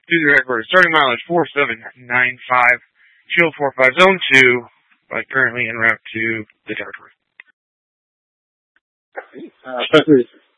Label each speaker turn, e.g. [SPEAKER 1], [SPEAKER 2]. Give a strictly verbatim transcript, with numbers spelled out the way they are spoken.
[SPEAKER 1] to the headquarters. Starting mileage four seven nine five. Shield four five, Zone two, but currently en route to the territory.
[SPEAKER 2] Uh,